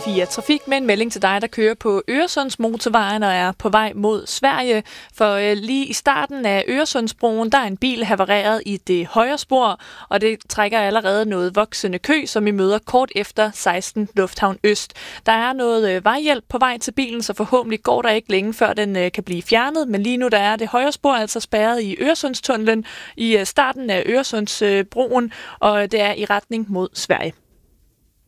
Radio4 Trafik med en melding til dig, der kører på Øresundsmotorvejen og er på vej mod Sverige. For lige i starten af Øresundsbroen, der er en bil havareret i det højre spor, og det trækker allerede noget voksende kø, som I møder kort efter 16 Lufthavn Øst. Der er noget vejhjælp på vej til bilen, så forhåbentlig går der ikke længe, før den kan blive fjernet. Men lige nu der er det højre spor altså spærret i Øresundstunnelen i starten af Øresundsbroen, og det er i retning mod Sverige.